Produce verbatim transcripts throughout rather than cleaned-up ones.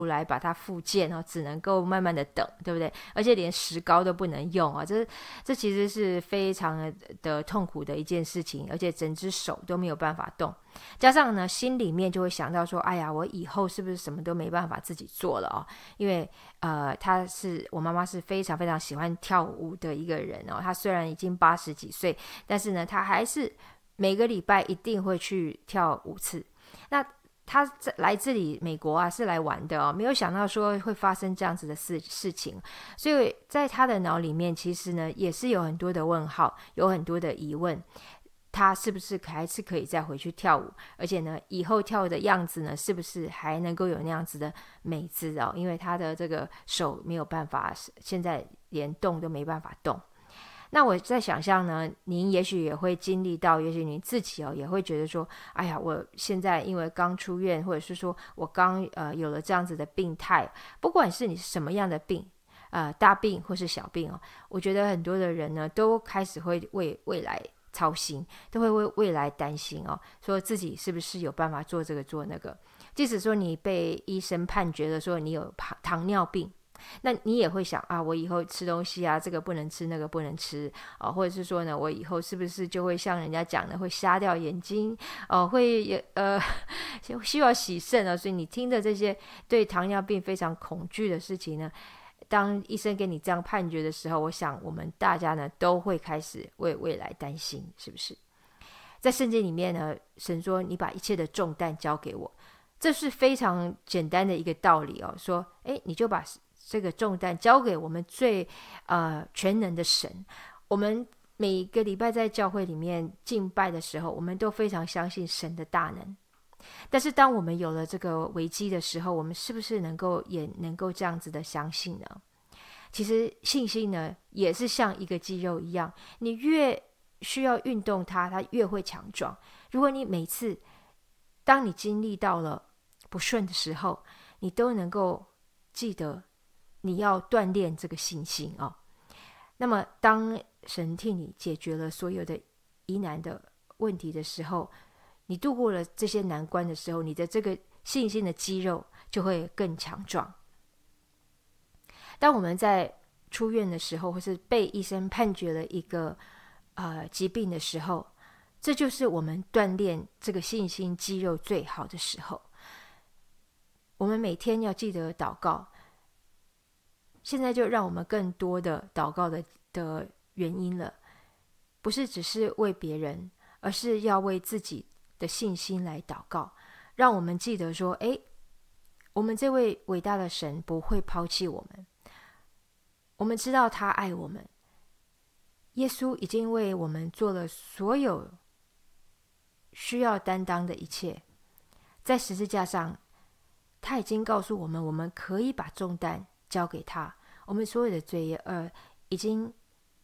来把它复健哦，只能够慢慢的等，对不对？而且连石膏都不能用啊，这这其实是非常的痛苦的一件事情，而且整只手都没有办法动。加上呢，心里面就会想到说，哎呀，我以后是不是什么都没办法自己做了哦？因为呃，她是我妈妈是非常非常喜欢跳舞的一个人哦，她虽然已经八十几岁，但是呢，她还是每个礼拜一定会去跳五次。那他来这里美国啊是来玩的哦，没有想到说会发生这样子的事事情，所以在他的脑里面其实呢也是有很多的问号，有很多的疑问，他是不是还是可以再回去跳舞，而且呢以后跳的样子呢是不是还能够有那样子的美姿哦，因为他的这个手没有办法，现在连动都没办法动。那我在想象呢，您也许也会经历到，也许您自己哦也会觉得说，哎呀，我现在因为刚出院，或者是说我刚呃有了这样子的病态，不管是你是什么样的病，呃大病或是小病哦，我觉得很多的人呢都开始会为未来操心，都会为未来担心哦，说自己是不是有办法做这个做那个。即使说你被医生判决了说你有糖尿病，那你也会想啊，我以后吃东西啊，这个不能吃，那个不能吃啊，或者是说呢，我以后是不是就会像人家讲的，会瞎掉眼睛，哦、呃，会呃需要洗肾啊？所以你听的这些对糖尿病非常恐惧的事情呢，当医生给你这样判决的时候，我想我们大家呢都会开始为未来担心，是不是？在圣经里面呢，神说你把一切的重担交给我，这是非常简单的一个道理哦。说，哎，你就把这个重担交给我们最呃全能的神。我们每个礼拜在教会里面敬拜的时候，我们都非常相信神的大能。但是当我们有了这个危机的时候，我们是不是能够也能够这样子的相信呢？其实信心呢，也是像一个肌肉一样，你越需要运动它，它越会强壮。如果你每次当你经历到了不顺的时候，你都能够记得你要锻炼这个信心哦。那么当神替你解决了所有的疑难的问题的时候，你度过了这些难关的时候，你的这个信心的肌肉就会更强壮。当我们在出院的时候，或是被医生判决了一个呃疾病的时候，这就是我们锻炼这个信心肌肉最好的时候。我们每天要记得祷告，现在就让我们更多的祷告的的原因了，不是只是为别人，而是要为自己的信心来祷告，让我们记得说，诶，我们这位伟大的神不会抛弃我们，我们知道他爱我们，耶稣已经为我们做了所有需要担当的一切，在十字架上他已经告诉我们，我们可以把重担交给他，我们所有的罪业呃已经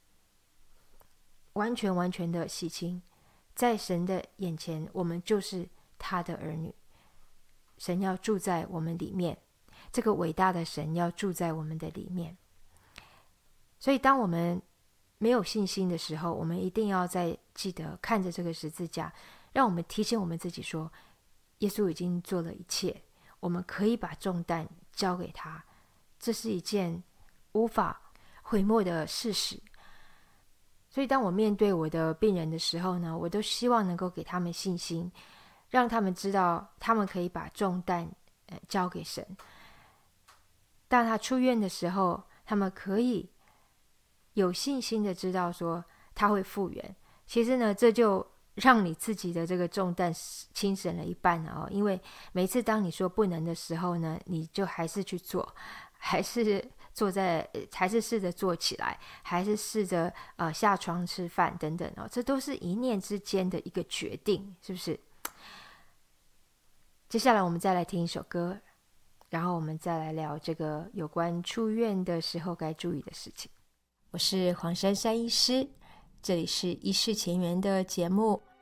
完全完全的洗清，在神的眼前我们就是他的儿女，神要住在我们里面，这个伟大的神要住在我们的里面。所以当我们没有信心的时候，我们一定要再记得看着这个十字架，让我们提醒我们自己说，耶稣已经做了一切，我们可以把重担交给他，这是一件无法毁灭的事实。所以当我面对我的病人的时候呢，我都希望能够给他们信心，让他们知道他们可以把重担、呃、交给神。当他出院的时候，他们可以有信心的知道说他会复原。其实呢，这就让你自己的这个重担轻省了一半哦，因为每次当你说不能的时候呢，你就还是去做，还是坐在，还是试着坐起来，还是试着呃下床吃饭等等哦，这都是一念之间的一个决定，是不是？接下来我们再来听一首歌，然后我们再来聊这个有关出院的时候该注意的事情。我是黄珊珊医师，这里是医事前缘的节目，